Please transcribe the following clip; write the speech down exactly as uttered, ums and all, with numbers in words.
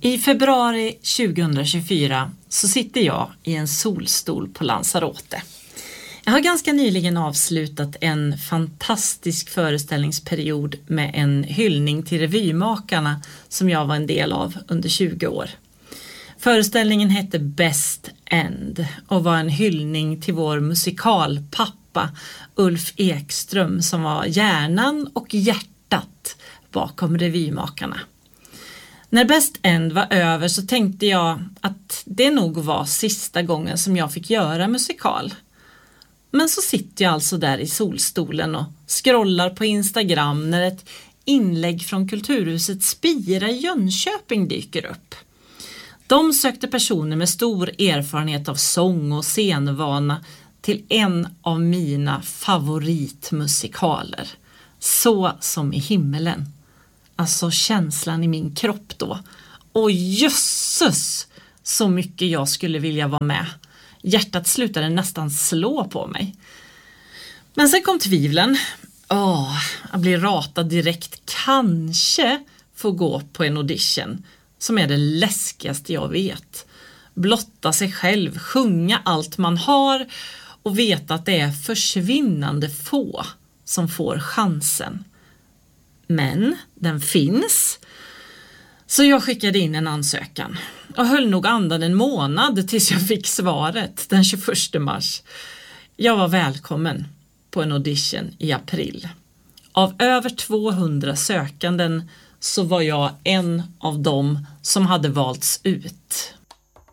I februari tjugohundratjugofyra så sitter jag i en solstol på Lanzarote. Jag har ganska nyligen avslutat en fantastisk föreställningsperiod med en hyllning till revymakarna som jag var en del av under tjugo år. Föreställningen hette Best End och var en hyllning till vår musikalpappa Ulf Ekström som var hjärnan och hjärtat bakom revymakarna. När Best End var över så tänkte jag att det nog var sista gången som jag fick göra musikal. Men så sitter jag alltså där i solstolen och scrollar på Instagram när ett inlägg från Kulturhuset Spira i Jönköping dyker upp. De sökte personer med stor erfarenhet av sång och scenvana till en av mina favoritmusikaler. Så som i himmelen. Alltså känslan i min kropp då. Och jösses så mycket jag skulle vilja vara med. Hjärtat slutade nästan slå på mig. Men sen kom tvivlen. Åh, jag blir ratad direkt. Kanske få gå på en audition som är det läskigaste jag vet. Blotta sig själv, sjunga allt man har och veta att det är försvinnande få som får chansen. Men den finns. Så jag skickade in en ansökan och höll nog andan en månad tills jag fick svaret den tjugoförsta mars. Jag var välkommen på en audition i april. Av över tvåhundra sökanden så var jag en av dem som hade valts ut.